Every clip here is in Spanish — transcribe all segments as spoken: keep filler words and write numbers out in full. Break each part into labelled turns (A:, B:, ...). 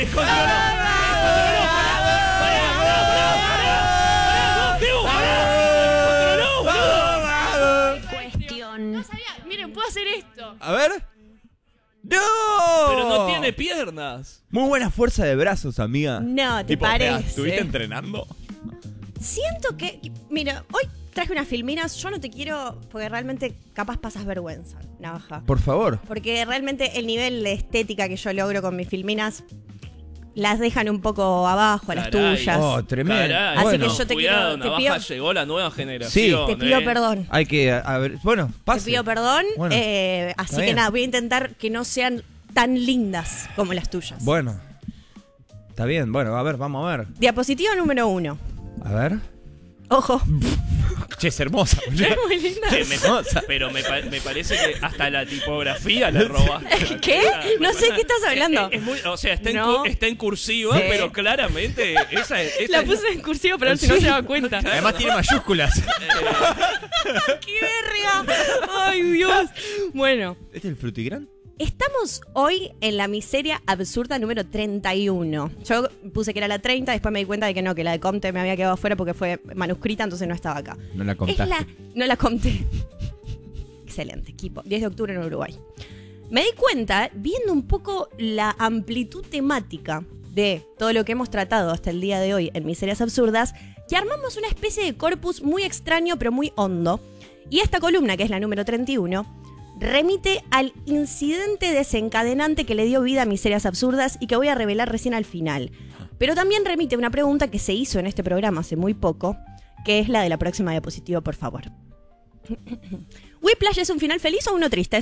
A: Cuestión.
B: No sabía. Miren, puedo hacer esto.
C: A ver. ¡No!
D: Pero no tiene piernas.
C: Muy buena fuerza de brazos, amiga.
A: No, ¿te
D: Tipo,
A: parece?
D: ¿estuviste entrenando?
A: Siento que... Mira, hoy traje unas filminas. Yo no te quiero... Porque realmente capaz pasas vergüenza, Navaja.
C: Por favor.
A: Porque realmente el nivel de estética que yo logro con mis filminas... Las dejan un poco abajo, las
D: Caray.
A: tuyas.
C: Oh, tremendo.
D: Caray.
A: Así
C: Bueno.
A: que yo te
D: Cuidado,
A: quiero... Te
D: Navaja,
A: pido,
D: llegó la nueva generación.
A: te pido
D: eh.
A: perdón.
C: Hay que, a ver, bueno, pase.
A: Te pido perdón.
C: Bueno,
A: eh, así
C: está
A: que
C: bien.
A: nada, voy a intentar que no sean tan lindas como las tuyas.
C: Bueno. Está bien, bueno, a ver, vamos a ver.
A: Diapositiva número uno.
C: A ver.
A: Ojo.
C: Che, es hermosa.
A: Es muy linda.
D: Che, me- pero me, pa- me parece que hasta la tipografía la robaste.
A: ¿Qué? No sé qué estás hablando.
D: Es, es muy, o sea, está, en,
A: No.
D: cu- está en cursiva,
A: Sí.
D: pero claramente esa es... esa
B: La
D: es-
B: puse en cursivo para ver si no se daba cuenta.
C: Además tiene mayúsculas.
A: ¡Qué verga!
B: Ay, Dios. Bueno,
C: ¿Este es el frutigrán?
A: Estamos hoy en la miseria absurda número treinta y uno. Yo puse que era la treinta, después me di cuenta de que no, que la de Comte me había quedado afuera porque fue manuscrita, entonces no estaba acá.
C: No la
A: Es
C: contaste.
A: la, no la conté. Excelente, equipo. diez de octubre en Uruguay. Me di cuenta, viendo un poco la amplitud temática de todo lo que hemos tratado hasta el día de hoy en Miserias Absurdas, que armamos una especie de corpus muy extraño pero muy hondo. Y esta columna, que es la número treinta y uno, remite al incidente desencadenante que le dio vida a Miserias Absurdas y que voy a revelar recién al final. Pero también remite a una pregunta que se hizo en este programa hace muy poco, que es la de la próxima diapositiva, por favor. ¿Whiplash es un final feliz o uno triste?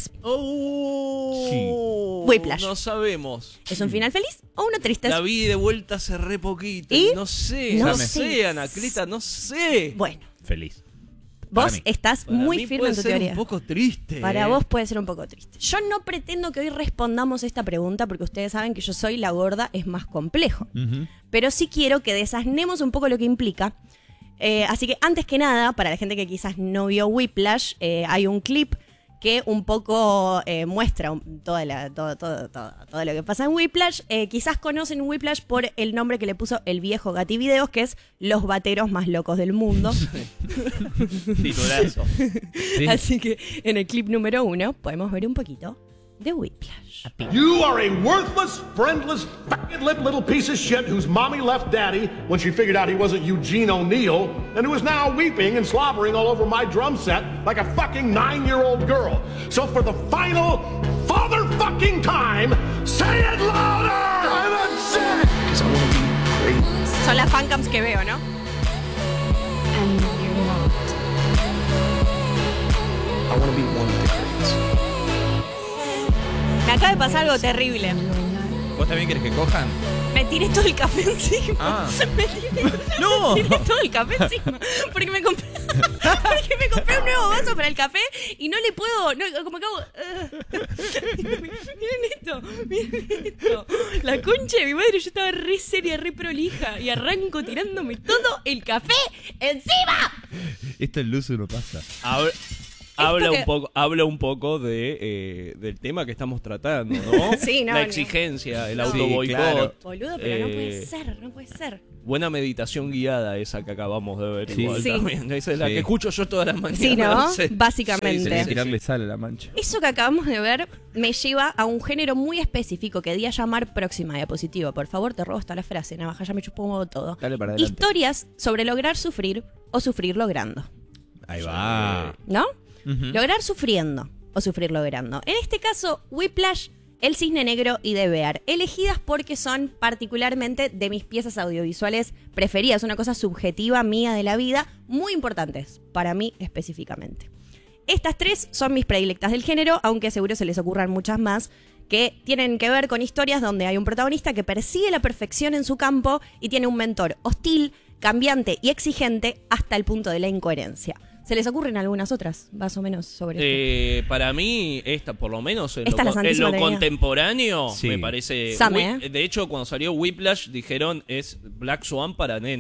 D: Oh,
A: Whiplash.
D: No sabemos.
A: ¿Es un final feliz o uno triste?
D: La vi de vuelta hace re poquito.
A: ¿Y?
D: No sé,
A: No
D: no,
A: sé.
D: sé, Anacleta, no sé.
A: Bueno,
C: Feliz.
A: vos
C: Para mí.
A: estás
D: Para
A: muy
D: mí
A: firme
D: puede
A: en tu
D: ser
A: teoría.
D: un poco triste.
A: Para
D: eh.
A: vos puede ser un poco triste. Yo no pretendo que hoy respondamos esta pregunta porque ustedes saben que yo soy la gorda, es más complejo.
C: Ujú.
A: Pero sí quiero que desasnemos un poco lo que implica. Eh, así que antes que nada, para la gente que quizás no vio Whiplash, eh, hay un clip que un poco eh, muestra un- toda la, todo, todo, todo, todo lo que pasa en Whiplash. Eh, quizás conocen Whiplash por el nombre que le puso el viejo Gati Videos, que es Los Bateros Más Locos del Mundo.
D: Titulazo.
C: Sí.
A: Así que en el clip número uno podemos ver un poquito de Whiplash.
E: You are a worthless, friendless, faggot-lipped little piece of shit whose mommy left daddy when she figured out he wasn't Eugene O'Neill, and who is now weeping and slobbering all over my drum set like a fucking nine-year-old girl. So for the final father-fucking time, say it louder! I'm upset!
F: Because I want to be great.
A: Son las fancams que veo, ¿no?
F: And you're not. I want to be one of the greats.
A: Me acaba de pasar algo terrible.
C: ¿Vos también querés que cojan?
A: Me tiré todo el café encima.
C: Ah.
A: Me tiré,
C: ¡No!
A: me tiré todo el café encima. Porque me compré, porque me compré un nuevo vaso para el café y no le puedo. No, como que hago. Miren esto, miren esto. La concha de mi madre, yo estaba re seria, re prolija. Y arranco tirándome todo el café encima.
C: Esto en Luzu no pasa.
D: Habla, habla
A: que-
D: un poco, habla un poco de eh, del tema que estamos tratando, ¿no?
A: Sí, no,
D: La
A: no.
D: exigencia, el
A: No.
D: autoboicot.
C: Sí, claro.
A: Boludo, pero no puede
D: Eh,
A: ser, no puede ser.
D: Buena meditación guiada esa que acabamos de ver.
C: Sí.
D: Igual
A: Sí.
D: también. Esa es la
C: Sí.
D: que escucho yo todas las mañanas.
A: Sí, ¿no?
D: Sí.
A: Básicamente.
C: Tenés que tirarle sal a la mancha.
A: Eso que acabamos de ver me lleva a un género muy específico que di a llamar próxima diapositiva. Por favor, te robo hasta la frase, Navaja, ya me chupó un huevo todo.
C: Dale para adelante.
A: Historias sobre lograr sufrir o sufrir logrando,
C: Ahí va.
A: ¿no?
C: Ujú.
A: Lograr sufriendo o sufrir logrando. En este caso, Whiplash, El Cisne Negro y The Bear, elegidas porque son particularmente de mis piezas audiovisuales preferidas, una cosa subjetiva mía de la vida, muy importantes para mí específicamente. Estas tres son mis predilectas del género, aunque seguro se les ocurran muchas más, que tienen que ver con historias donde hay un protagonista que persigue la perfección en su campo y tiene un mentor hostil, cambiante y exigente hasta el punto de la incoherencia. ¿Se les ocurren algunas otras, más o menos, sobre esto?
D: Eh, para mí, esta, por lo menos en
A: Esta
D: lo,
A: es la
D: con- en
A: Santísima
D: lo
A: Trinidad.
D: contemporáneo,
C: Sí.
D: me parece.
A: Same,
D: Whip-
A: ¿eh?
D: De hecho, cuando salió Whiplash, dijeron es Black Swan para nenes.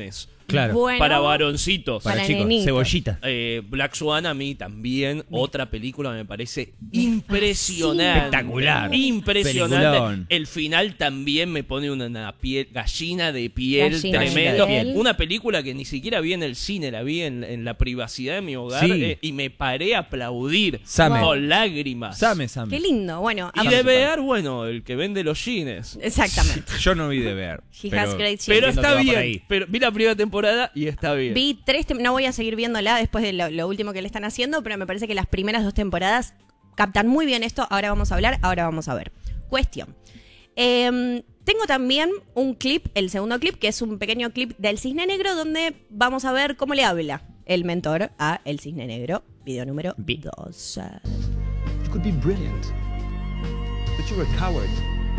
C: Claro.
A: Bueno,
D: Para varoncitos.
C: Para,
A: para
C: chicos,
A: nenitos.
C: cebollita.
D: Eh, Black Swan a mí también, otra película me parece impresionante.
C: Espectacular.
D: Impresionante.
C: Peliculón.
D: El final también me pone una, una piel, gallina de piel
A: Gallina
C: de
D: tremendo.
A: piel.
D: Una película que ni siquiera vi en el cine, la vi en, en la privacidad de mi hogar
C: Sí.
D: eh, y me paré a aplaudir
C: Same.
D: con lágrimas.
C: Same, Same.
A: Qué lindo. Bueno,
D: Y
A: a-
D: de Bear, bueno, el que vende los jeans.
A: exactamente.
C: Yo no vi de ver.
A: He
C: pero
A: has great
D: Pero
C: Entiendo
D: está
C: que va por
D: bien.
C: ahí.
D: Pero vi la primera temporada y está bien.
A: Vi tres, tem- no voy a seguir viéndola después de lo, lo último que le están haciendo, pero me parece que las primeras dos temporadas captan muy bien esto. Ahora vamos a hablar, ahora vamos a ver. Cuestión. Eh, tengo también un clip, el segundo clip, que es un pequeño clip del Cisne Negro, donde vamos a ver cómo le habla el mentor a el Cisne Negro. Video número
C: Vi.
A: dos.
F: You could be brilliant, but you're a coward.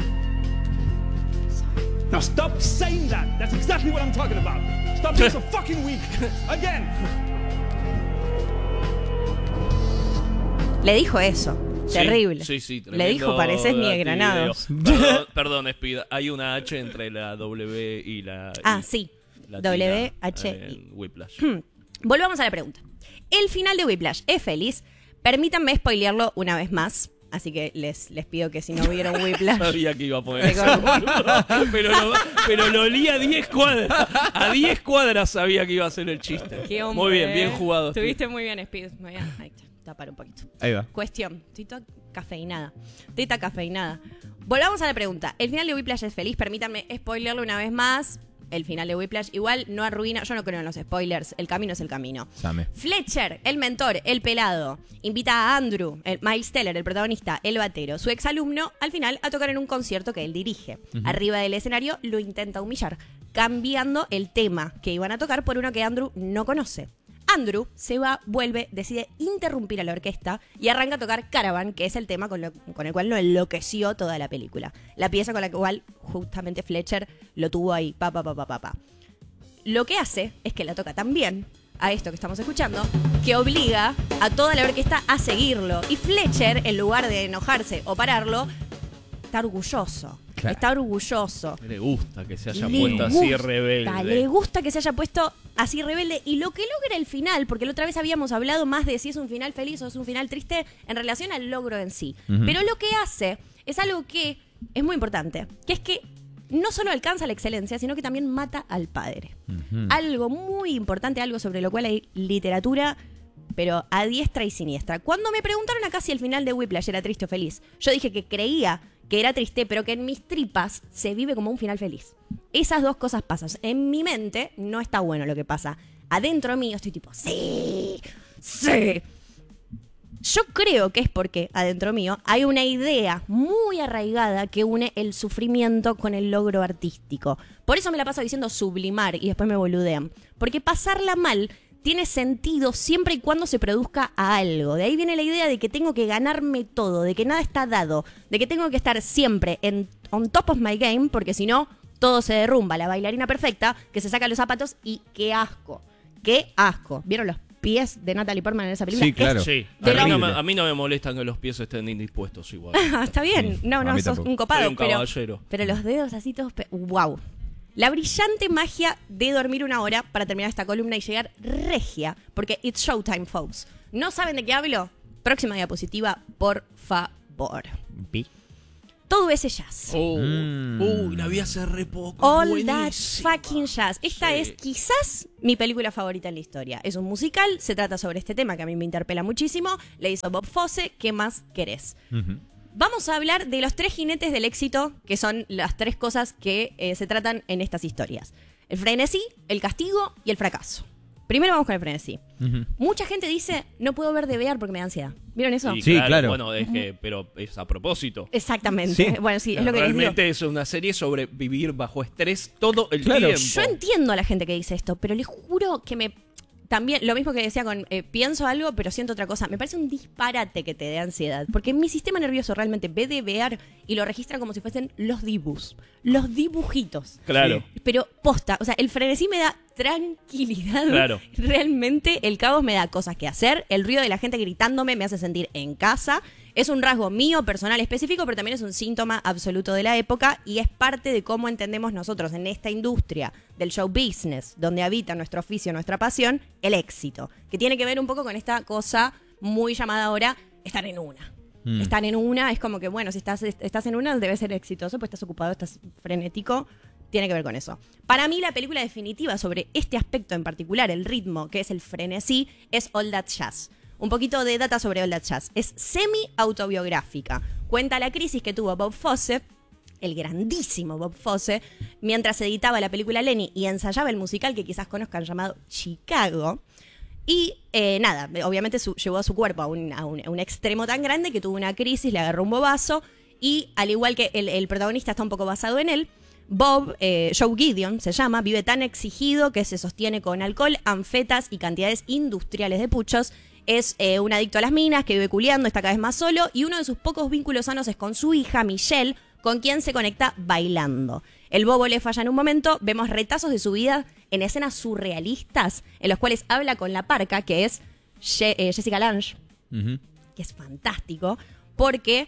E: Now stop saying that. That's exactly what I'm talking about. Stop being so fucking weak. Again.
A: Le dijo eso.
D: Sí,
A: Terrible.
D: Sí, sí,
A: Le
D: tremendo
A: dijo, pareces mi de
D: video.
A: Granados.
D: Perdón, perdón, Speed. Hay una H entre la W y la.
A: Ah,
D: y
A: sí.
D: latina
A: W H I.
D: en Whiplash.
A: Volvamos a la pregunta. El final de Whiplash es feliz. Permítanme spoilearlo una vez más. Así que les, les pido que si no vieron Whiplash.
D: Sabía que iba a poner
A: Se
D: eso,
A: corta.
D: boludo. pero, lo, pero lo olí a diez cuadras. A diez cuadras sabía que iba a ser el chiste.
A: Qué hombre,
D: Muy bien, bien
A: ¿eh?
D: jugado.
A: Estuviste muy bien, Speed. Me voy a ahí, tapar un poquito.
C: Ahí va.
A: Cuestión. Estoy toda cafeinada. Teta cafeinada. Volvamos a la pregunta. ¿El final de Whiplash es feliz? Permítanme spoilearlo una vez más. El final de Whiplash igual no arruina. Yo no creo en los spoilers. El camino es el camino.
C: Same.
A: Fletcher, el mentor, el pelado, invita a Andrew, el Miles Teller, el protagonista, el batero, su exalumno, al final a tocar en un concierto que él dirige. Arriba del escenario lo intenta humillar, cambiando el tema que iban a tocar por uno que Andrew no conoce. Andrew se va, vuelve, decide interrumpir a la orquesta y arranca a tocar Caravan, que es el tema con, lo- con el cual lo enloqueció toda la película. La pieza con la cual justamente Fletcher lo tuvo ahí, pa, pa, pa, pa, pa, pa. Lo que hace es que la toca tan bien a esto que estamos escuchando, que obliga a toda la orquesta a seguirlo. Y Fletcher, en lugar de enojarse o pararlo, está orgulloso.
C: Claro.
A: Está orgulloso.
D: Le gusta que se haya
A: Le
D: puesto así
A: gusta,
D: rebelde.
A: Le gusta que se haya puesto así rebelde. Y lo que logra el final, porque la otra vez habíamos hablado más de si es un final feliz o es un final triste en relación al logro en sí.
C: Ujú.
A: Pero lo que hace es algo que es muy importante, que es que no solo alcanza la excelencia, sino que también mata al padre.
C: Ujú.
A: Algo muy importante, algo sobre lo cual hay literatura, pero a diestra y siniestra. Cuando me preguntaron acá si el final de Whiplash era triste o feliz, yo dije que creía que era triste, pero que en mis tripas se vive como un final feliz. Esas dos cosas pasan. En mi mente no está bueno lo que pasa. Adentro mío estoy tipo, sí, sí. Yo creo que es porque adentro mío hay una idea muy arraigada que une el sufrimiento con el logro artístico. Por eso me la paso diciendo sublimar y después me boludean. Porque pasarla mal tiene sentido siempre y cuando se produzca a algo. De ahí viene la idea de que tengo que ganarme todo, de que nada está dado, de que tengo que estar siempre en on top of my game, porque si no, todo se derrumba. La bailarina perfecta que se saca los zapatos y qué asco, qué asco. ¿Vieron los pies de Natalie Portman en esa película?
C: Sí, claro.
D: Sí,
A: De
D: a mí,
A: lo-
D: no me, a mí no me molestan que los pies estén indispuestos igual.
A: Ah, está bien.
C: Sí,
A: No,
C: a
A: no,
C: mí
A: sos
C: tampoco.
A: un copado.
D: Soy un
A: pero,
D: caballero.
A: pero los dedos así todos... pe- ¡Wow! La brillante magia de dormir una hora para terminar esta columna y llegar regia, porque it's showtime, folks. ¿No saben de qué hablo? Próxima diapositiva, por favor.
C: Vi.
A: Todo ese jazz.
D: Oh,
C: Mm.
D: Uy, la vi hace re poco.
A: All
D: buenísima.
A: that fucking jazz. Esta
D: Sí.
A: es quizás mi película favorita en la historia. Es un musical, se trata sobre este tema que a mí me interpela muchísimo. Le hizo Bob Fosse, ¿qué más querés?
C: Ujú.
A: Vamos a hablar de los tres jinetes del éxito, que son las tres cosas que eh, se tratan en estas historias. El frenesí, el castigo y el fracaso. Primero vamos con el frenesí.
C: Ujú.
A: Mucha gente dice, no puedo ver de V R porque me da ansiedad. ¿Vieron eso?
D: Y
C: Sí, claro.
D: Bueno, es que, pero es a propósito.
A: Exactamente.
C: Sí.
A: Bueno, sí, es lo que les digo.
D: Realmente es una serie sobre vivir bajo estrés todo el
C: Claro.
D: tiempo.
A: Yo entiendo a la gente que dice esto, pero les juro que me... También, lo mismo que decía con, eh, pienso algo, pero siento otra cosa. Me parece un disparate que te dé ansiedad. Porque mi sistema nervioso realmente ve de V R y lo registra como si fuesen los dibus. Los dibujitos.
D: Claro.
A: Pero posta, o sea, el frenesí me da tranquilidad.
D: Claro.
A: Realmente el caos me da cosas que hacer, el ruido de la gente gritándome me hace sentir en casa. Es un rasgo mío, personal, específico, pero también es un síntoma absoluto de la época y es parte de cómo entendemos nosotros en esta industria del show business, donde habita nuestro oficio, nuestra pasión, el éxito, que tiene que ver un poco con esta cosa muy llamada ahora estar en una. Mm. Estar en una es como que, bueno, si estás, estás en una debe ser exitoso, pues estás ocupado, estás frenético, tiene que ver con eso. Para mí la película definitiva sobre este aspecto en particular, el ritmo, que es el frenesí, es All That Jazz. Un poquito de data sobre All That Jazz. Es semi-autobiográfica. Cuenta la crisis que tuvo Bob Fosse, el grandísimo Bob Fosse, mientras editaba la película Lenny y ensayaba el musical que quizás conozcan llamado Chicago. Y eh, nada, obviamente su, llevó a su cuerpo a un, a, un, a un extremo tan grande que tuvo una crisis, le agarró un bobazo y al igual que el, el protagonista está un poco basado en él, Bob, eh, Joe Gideon se llama, vive tan exigido que se sostiene con alcohol, anfetas y cantidades industriales de puchos. Es eh, un adicto a las minas, que vive culiando, está cada vez más solo y uno de sus pocos vínculos sanos es con su hija, Michelle, con quien se conecta bailando. El bobo le falla en un momento, vemos retazos de su vida en escenas surrealistas en los cuales habla con la parca, que es Je- eh, Jessica Lange, uh-huh. que es fantástico, porque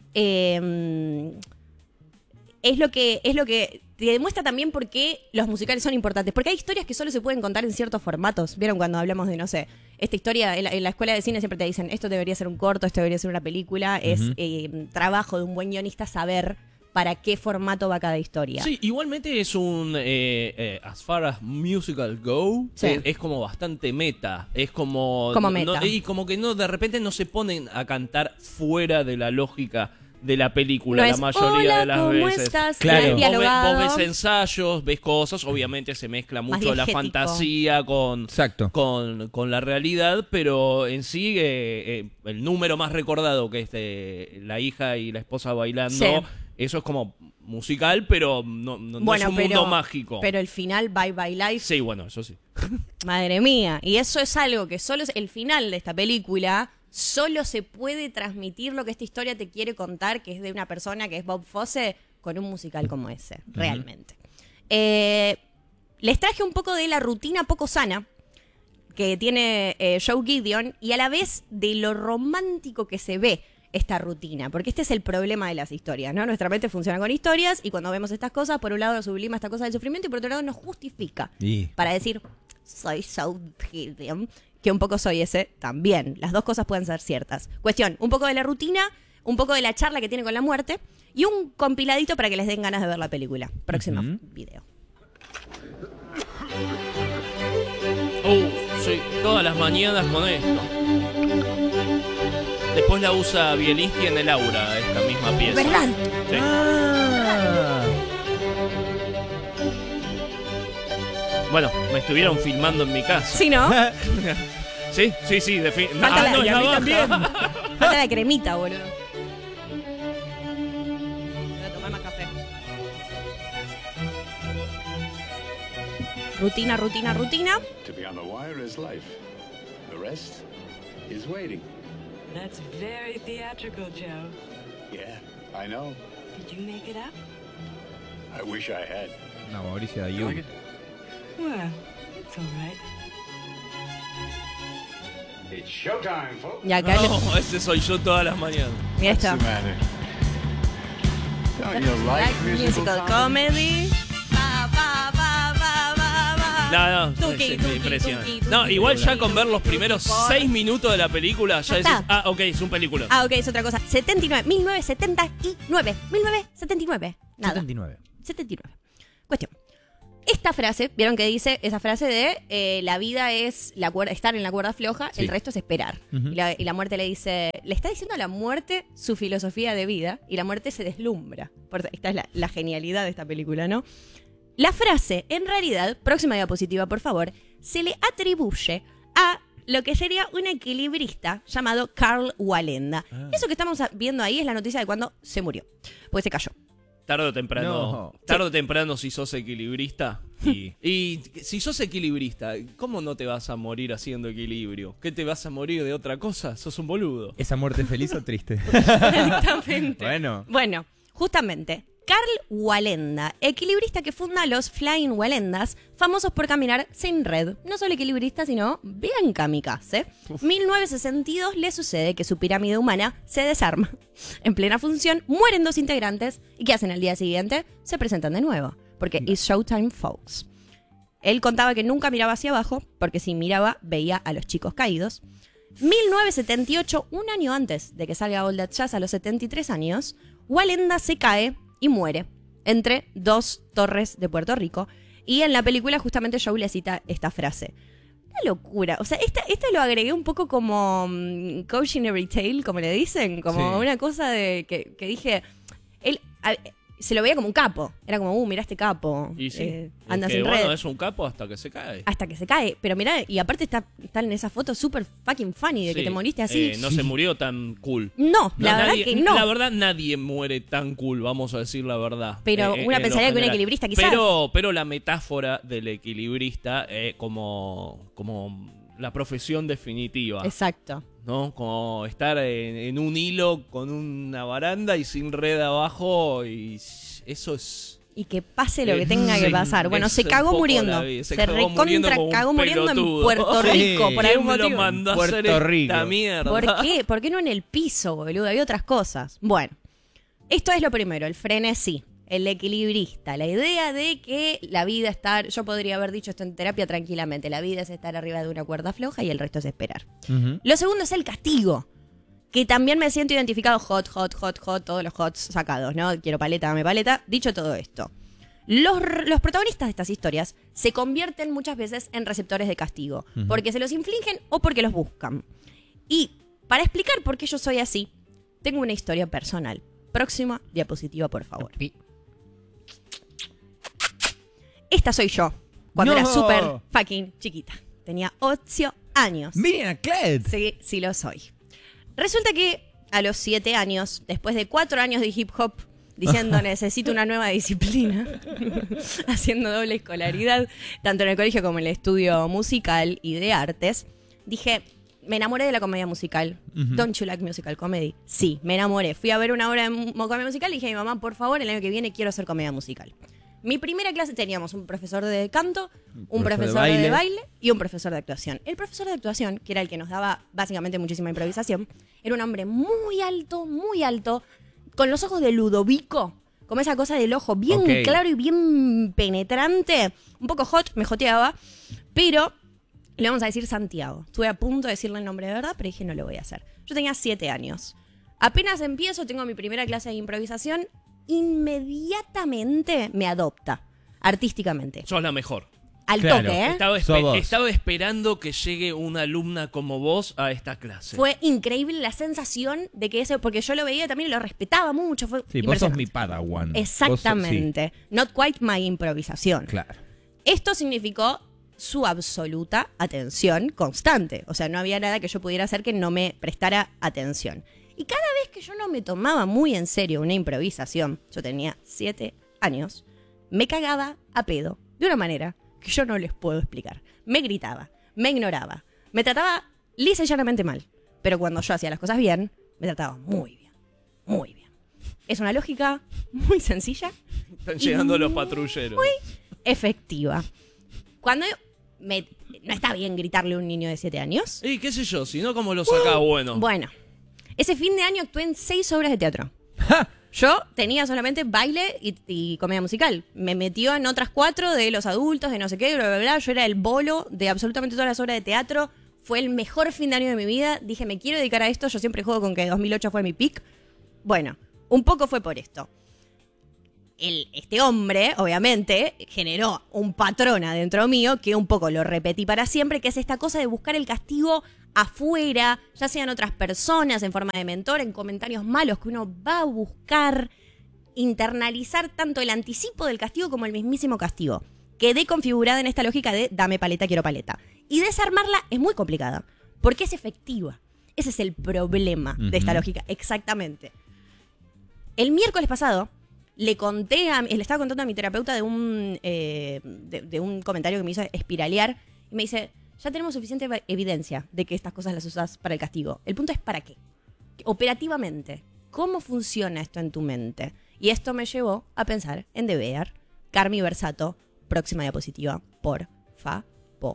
A: eh, es lo que es lo que te demuestra también por qué los musicales son importantes. Porque hay historias que solo se pueden contar en ciertos formatos. ¿Vieron cuando hablamos de, no sé, esta historia en la, en la escuela de cine siempre te dicen esto debería ser un corto, esto debería ser una película? Uh-huh. Es eh, trabajo de un buen guionista saber para qué formato va cada historia.
D: Sí, igualmente es un, eh, eh, as far as musical go,
A: sí.
D: es, es como bastante meta. Es como...
A: Como
D: no,
A: meta.
D: No, y como que no, de repente no se ponen a cantar fuera de la lógica de la película,
A: no
D: la
A: es,
D: mayoría
A: hola,
D: de las
A: ¿cómo
D: veces.
A: Estás?
C: Claro.
D: Vos, ve, vos ves ensayos, ves cosas, obviamente se mezcla mucho la fantasía con, con, con la realidad, pero en sí eh, eh, el número más recordado, que es de la hija y la esposa bailando, sí. Eso es como musical, pero no, no,
A: bueno,
D: no es un
A: pero,
D: mundo mágico.
A: Pero el final, Bye Bye Life.
D: Sí, bueno, eso sí.
A: Madre mía. Y eso es algo que solo es el final de esta película. Solo se puede transmitir lo que esta historia te quiere contar, que es de una persona que es Bob Fosse, con un musical como ese, uh-huh. realmente. Eh, les traje un poco de la rutina poco sana que tiene eh, Joe Gideon y a la vez de lo romántico que se ve esta rutina, porque este es el problema de las historias, ¿no? Nuestra mente funciona con historias y cuando vemos estas cosas, por un lado nos sublima esta cosa del sufrimiento y por otro lado nos justifica
C: y...
A: para decir, soy Joe Gideon, que un poco soy ese también. Las dos cosas pueden ser ciertas. Cuestión, un poco de la rutina, un poco de la charla que tiene con la muerte y un compiladito para que les den ganas de ver la película. Próximo uh-huh. video.
D: Oh, sí, todas las mañanas con esto. Después la usa Bielinski en el Aura, esta misma pieza.
A: ¿Verdad?
D: Sí.
C: Ah.
D: Bueno, me estuvieron filmando en mi casa.
A: Sí, ¿no?
D: sí, sí, sí. De fin...
A: Falta
D: ah,
A: la,
D: no,
A: y a
D: la
A: mí
D: baja.
A: también. Falta la cremita, boludo. Voy a tomar más café. Rutina, rutina, rutina.
G: To be on the wire is life. The rest is waiting.
H: That's very theatrical, Joe.
G: Yeah, I know.
H: Did you make it up?
G: I wish I had.
C: No, Mauricio Ayub.
H: Well, it's all right.
G: It's showtime, folks.
A: Y acá
D: no, le... ese soy yo todas las mañanas.
A: Mira esto.
G: What's the matter? Don't you like,
A: like musical, musical comedy? Pa, pa, pa, pa, pa, pa.
D: No, no,
A: tuki,
D: es, es
A: tuki,
D: impresionante.
A: tuki, tuki,
D: no,
A: tuki,
D: igual
A: tuki,
D: ya con ver los primeros seis minutos de la película, ya decís, ah, ok, es un película.
A: Ah, ok, es otra cosa. setenta y nueve, mil novecientos setenta y nueve. mil novecientos setenta y nueve. Nada.
C: setenta y nueve.
A: setenta y nueve. Cuestión. Esta frase, ¿vieron que dice? Esa frase de eh, la vida es la cuerda, estar en la cuerda floja, sí. El resto es esperar. Uh-huh. y, la, y la muerte le dice, le está diciendo a la muerte su filosofía de vida y la muerte se deslumbra. Por, esta es la, la genialidad de esta película, ¿no? La frase, en realidad, próxima diapositiva, por favor, se le atribuye a lo que sería un equilibrista llamado Karl Wallenda. Ah. Eso que estamos viendo ahí es la noticia de cuando se murió, porque se cayó.
D: Tarde o temprano, no. tarde o temprano si sos equilibrista. Y, y si sos equilibrista, ¿cómo no te vas a morir haciendo equilibrio? ¿Qué te vas a morir de otra cosa? Sos un boludo.
C: ¿Esa muerte feliz o triste?
A: Exactamente.
C: Bueno.
A: Bueno, justamente, Carl Wallenda, equilibrista que funda los Flying Wallendas, famosos por caminar sin red. No solo equilibrista, sino bien kamikaze. En mil novecientos sesenta y dos le sucede que su pirámide humana se desarma. En plena función, mueren dos integrantes. ¿Y qué hacen al día siguiente? Se presentan de nuevo. Porque it's showtime, folks. Él contaba que nunca miraba hacia abajo, porque si miraba, veía a los chicos caídos. mil novecientos setenta y ocho, un año antes de que salga All That Jazz, a los setenta y tres años, Wallenda se cae y muere entre dos torres de Puerto Rico. Y en la película justamente Joe le cita esta frase. Una locura. O sea, esta, esta lo agregué un poco como um, cautionary tale, como le dicen. Como sí. Una cosa de que, que dije... Él a, se lo veía como un capo. Era como, uh, mirá este capo.
D: Y sí.
A: Eh, anda
D: que,
A: sin
D: bueno,
A: red.
D: es un capo hasta que se cae.
A: Hasta que se cae. Pero mirá, y aparte está, está en esa foto súper fucking funny de sí. que te moriste así.
D: Eh, no sí. se murió tan cool.
A: No, la no, verdad
D: nadie,
A: que no.
D: La verdad, nadie muere tan cool, vamos a decir la verdad.
A: Pero eh, una eh, pensaría que un equilibrista quizás.
D: Pero, pero la metáfora del equilibrista eh, como, como la profesión definitiva.
A: Exacto.
D: ¿No? Como estar en, en un hilo con una baranda y sin red abajo, y eso es...
A: Y que pase lo que tenga que pasar. Bueno, se cagó muriendo. Se, se cagó recontra muriendo cagó muriendo en Puerto Rico, sí. por algún motivo.
D: ¿Quién me lo mandó a
C: Puerto
D: hacer
C: Rico.
D: esta mierda?
A: ¿Por qué? ¿Por qué no en el piso, boludo? Había otras cosas. Bueno, esto es lo primero, el frenesí. El equilibrista, la idea de que la vida está... Yo podría haber dicho esto en terapia tranquilamente. La vida es estar arriba de una cuerda floja y el resto es esperar. Uh-huh. Lo segundo es el castigo, que también me siento identificado. Hot, hot, hot, hot, todos los hots sacados, ¿no? Quiero paleta, dame paleta. Dicho todo esto, los, los protagonistas de estas historias se convierten muchas veces en receptores de castigo. Uh-huh. Porque se los infligen o porque los buscan. Y para explicar por qué yo soy así, tengo una historia personal. Próxima diapositiva, por favor. Esta soy yo, cuando no. era súper fucking chiquita. Tenía ocho años.
C: Miriam Clet.
A: Sí, sí lo soy. Resulta que a los siete años, después de cuatro años de hip hop, diciendo necesito una nueva disciplina, haciendo doble escolaridad, tanto en el colegio como en el estudio musical y de artes, dije, me enamoré de la comedia musical. Uh-huh. Don't you like musical comedy? Sí, me enamoré. Fui a ver una obra de comedia musical y dije a mi mamá, por favor, el año que viene quiero hacer comedia musical. Mi primera clase teníamos un profesor de canto, un profesor, profesor de, baile. de baile y un profesor de actuación. El profesor de actuación, que era el que nos daba básicamente muchísima improvisación, era un hombre muy alto, muy alto, con los ojos de Ludovico, como esa cosa del ojo bien okay. claro y bien penetrante, un poco hot, me joteaba, pero le vamos a decir Santiago. Estuve a punto de decirle el nombre de verdad, pero dije no lo voy a hacer. Yo tenía siete años. Apenas empiezo, tengo mi primera clase de improvisación, inmediatamente me adopta, artísticamente.
D: Sos la mejor.
A: Al claro. toque, ¿eh?
D: Estaba, espe- estaba esperando que llegue una alumna como vos a esta clase.
A: Fue increíble la sensación de que ese, porque yo lo veía también y lo respetaba mucho. Fue
C: sí, vos sos mi padawan.
A: Exactamente. Sos, sí. Not quite my improvisación.
C: Claro.
A: Esto significó su absoluta atención constante. O sea, no había nada que yo pudiera hacer que no me prestara atención. Y cada vez que yo no me tomaba muy en serio una improvisación, yo tenía siete años, me cagaba a pedo de una manera que yo no les puedo explicar. Me gritaba, me ignoraba, me trataba lisa y llanamente mal. Pero cuando yo hacía las cosas bien, me trataba muy bien, muy bien. Es una lógica muy sencilla.
D: Están llegando los patrulleros.
A: Muy efectiva. Cuando me, no está bien gritarle a un niño de siete años.
D: Y qué sé yo, si no, ¿cómo lo sacás uh, bueno?
A: Bueno. Ese fin de año actué en seis obras de teatro. ¡Ja! Yo tenía solamente baile y, y comedia musical. Me metió en otras cuatro de los adultos, de no sé qué, bla, bla, bla. Yo era el bolo de absolutamente todas las obras de teatro. Fue el mejor fin de año de mi vida. Dije, me quiero dedicar a esto. Yo siempre juego con que dos mil ocho fue mi peak. Bueno, un poco fue por esto. El, este hombre, obviamente, generó un patrón adentro mío que un poco lo repetí para siempre, que es esta cosa de buscar el castigo afuera, ya sean otras personas, en forma de mentor, en comentarios malos que uno va a buscar, internalizar tanto el anticipo del castigo como el mismísimo castigo. Quedé configurada en esta lógica de dame paleta, quiero paleta. Y desarmarla es muy complicada, porque es efectiva. Ese es el problema uh-huh. de esta lógica, exactamente. El miércoles pasado le conté, a, le estaba contando a mi terapeuta de un, eh, de, de un comentario que me hizo espiralear, y me dice, ya tenemos suficiente evidencia de que estas cosas las usas para el castigo. El punto es para qué. Operativamente, ¿cómo funciona esto en tu mente? Y esto me llevó a pensar en The Bear. Carmy Versato, próxima diapositiva, por favor.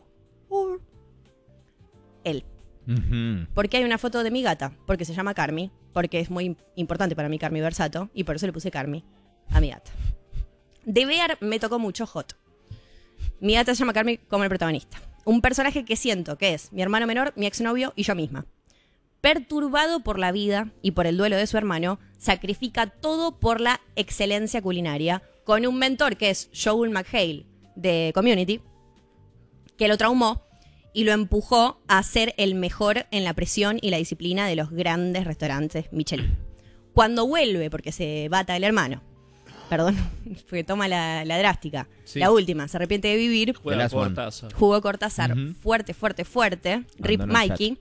A: Él. Uh-huh. ¿Por qué hay una foto de mi gata? Porque se llama Carmy, porque es muy importante para mí Carmy Versato, y por eso le puse Carmy a mi gata. The Bear me tocó mucho hot. Mi gata se llama Carmy como el protagonista. Un personaje que siento que es mi hermano menor, mi exnovio y yo misma. Perturbado por la vida y por el duelo de su hermano, sacrifica todo por la excelencia culinaria, con un mentor que es Joel McHale de Community, que lo traumó y lo empujó a ser el mejor en la presión y la disciplina de los grandes restaurantes Michelin. Cuando vuelve, porque se bata el hermano, perdón, porque toma la, la drástica, sí. La última, se arrepiente de vivir,
D: Juega Cortázar.
A: jugó Cortázar, uh-huh. fuerte, fuerte, fuerte, Rip Mikey,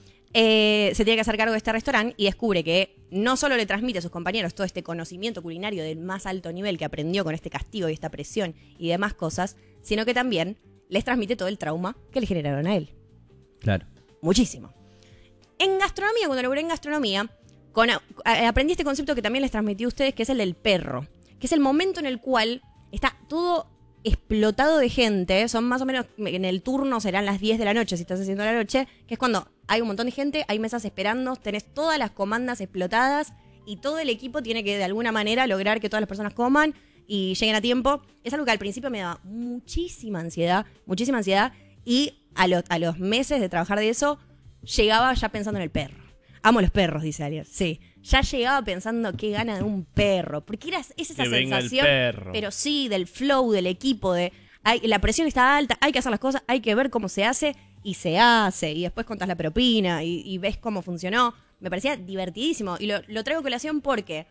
A: eh, se tiene que hacer cargo de este restaurante y descubre que no solo le transmite a sus compañeros todo este conocimiento culinario del más alto nivel que aprendió con este castigo y esta presión y demás cosas, sino que también les transmite todo el trauma que le generaron a él.
C: Claro.
A: Muchísimo. En gastronomía, cuando laburé en gastronomía, con, a, aprendí este concepto que también les transmití a ustedes, que es el del perro. Que es el momento en el cual está todo explotado de gente. Son más o menos, en el turno serán las diez de la noche, si estás haciendo la noche, que es cuando hay un montón de gente, hay mesas esperando, tenés todas las comandas explotadas y todo el equipo tiene que de alguna manera lograr que todas las personas coman y lleguen a tiempo. Es algo que al principio me daba muchísima ansiedad, muchísima ansiedad, y a, lo, a los meses de trabajar de eso, llegaba ya pensando en el perro. Amo los perros, dice Ariel. Sí, ya llegaba pensando qué gana de un perro, porque era, es esa
D: que
A: sensación, pero sí, del flow, del equipo, de hay, la presión está alta, hay que hacer las cosas, hay que ver cómo se hace, y se hace, y después contás la propina, y, y ves cómo funcionó. Me parecía divertidísimo, y lo, lo traigo a colación porque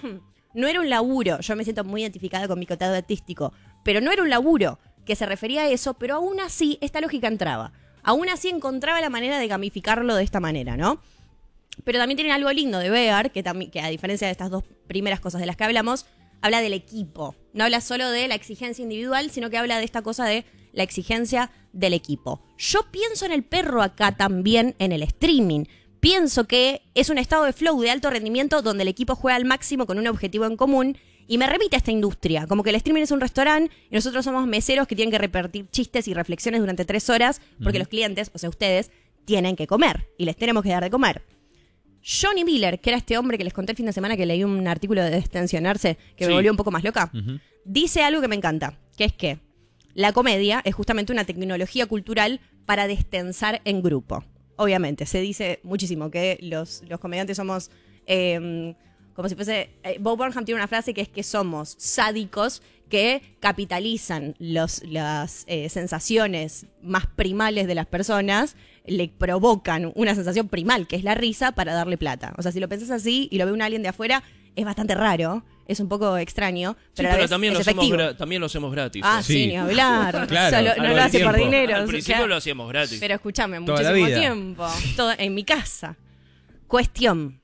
A: no era un laburo, yo me siento muy identificada con mi cotado artístico, pero no era un laburo que se refería a eso, pero aún así esta lógica entraba. Aún así encontraba la manera de gamificarlo de esta manera, ¿no? Pero también tiene algo lindo de Bear, que, también, que a diferencia de estas dos primeras cosas de las que hablamos, habla del equipo. No habla solo de la exigencia individual, sino que habla de esta cosa de la exigencia del equipo. Yo pienso en el perro acá también en el streaming. Pienso que es un estado de flow de alto rendimiento donde el equipo juega al máximo con un objetivo en común y me remite a esta industria. Como que el streaming es un restaurante y nosotros somos meseros que tienen que repartir chistes y reflexiones durante tres horas porque uh-huh. los clientes, o sea ustedes, tienen que comer y les tenemos que dar de comer. Johnny Miller, que era este hombre que les conté el fin de semana que leí un artículo de Destensionarse que sí. me volvió un poco más loca, uh-huh. dice algo que me encanta, que es que la comedia es justamente una tecnología cultural para destensar en grupo. Obviamente, se dice muchísimo que los, los comediantes somos, eh, como si fuese... Eh, Bo Burnham tiene una frase que es que somos sádicos que capitalizan los, las eh, sensaciones más primales de las personas, le provocan una sensación primal, que es la risa, para darle plata. O sea, si lo pensás así y lo ve un alien de afuera, es bastante raro, es un poco extraño, pero,
D: sí, pero
A: a la
D: también,
A: vez
D: lo
A: es efectivo.
D: Hacemos gra- también lo hacemos gratis.
A: Ah,
D: ¿eh?
A: sí, sí, ni hablar.
C: Claro,
A: Solo, no lo hace
C: tiempo.
A: por dinero.
D: Al
A: o
D: principio
A: sea,
D: lo hacíamos gratis.
A: Pero escúchame,
C: Toda la
A: muchísimo
C: vida.
A: tiempo. Todo en mi casa. Cuestión.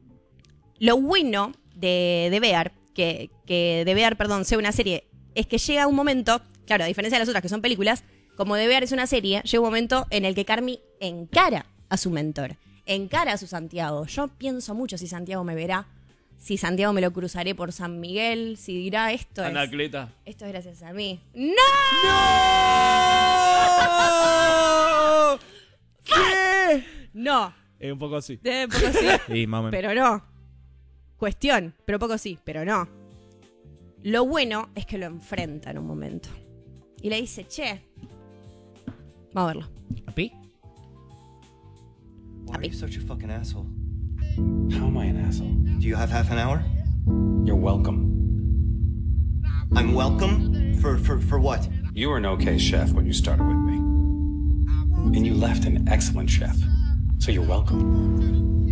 A: Lo bueno de, de Bear, que, que de Bear, perdón, sea una serie, es que llega un momento, claro, a diferencia de las otras que son películas, como de Bear es una serie, llega un momento en el que Carmy encara a su mentor, encara a su Santiago. Yo pienso mucho si Santiago me verá, si Santiago me lo cruzaré por San Miguel, si dirá esto es...
D: Anacleta.
A: Esto es gracias a mí. ¡No!
C: ¡No! ¿Qué?
A: No.
D: Es un poco así.
A: De un poco sí,
C: Sí, más o menos.
A: pero no. Cuestión, pero poco sí, pero no. Lo bueno es que lo enfrenta en un momento. Y le dice, che, vamos a verlo.
C: ¿Api?
I: Why are you such a fucking asshole? How am I an asshole? Do you have half an hour? You're welcome. I'm welcome? For, for, for what? You were an okay chef when you started with me. And you left an excellent chef. So you're welcome.